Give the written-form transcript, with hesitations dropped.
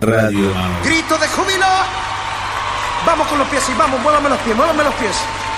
Radio. Grito de júbilo. Vamos con los pies y vamos, muévame los pies, muévame los pies.